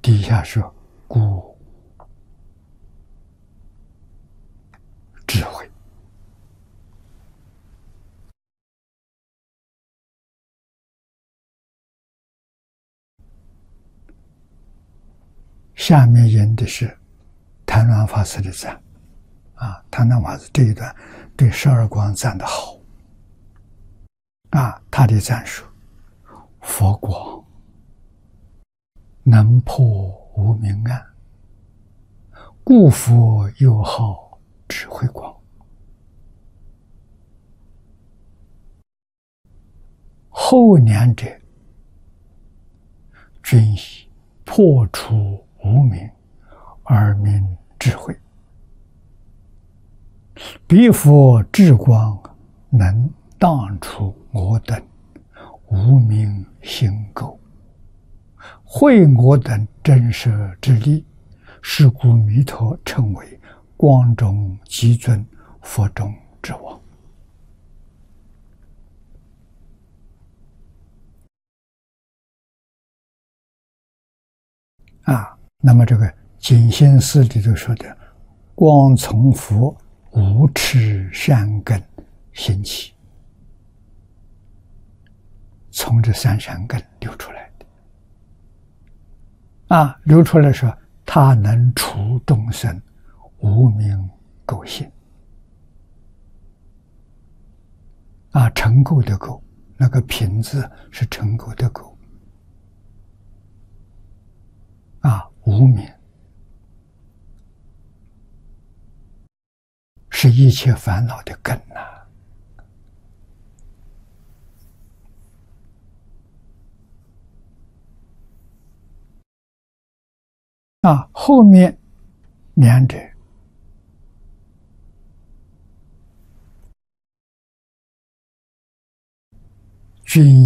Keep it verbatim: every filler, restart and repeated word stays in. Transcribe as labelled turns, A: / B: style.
A: 底下说故智慧。下面引的是谭鸾法师的赞啊，谭鸾法师这一段对十二光赞的好啊，他的赞说：佛光能破无明暗，故佛又号智慧光。后两者均以破除无明而名智慧。彼佛智光能荡除我等无明心垢，会我等真实之力，是故弥陀称为光中极尊，佛中之王。啊，那么这个净心寺里头说的光从佛无持善根兴起，从这三善根流出来的啊，流出来说他能除众生无明垢性啊，尘垢的垢，那个品字是尘垢的垢啊，无明是一切烦恼的根呐、啊。啊，后面两者均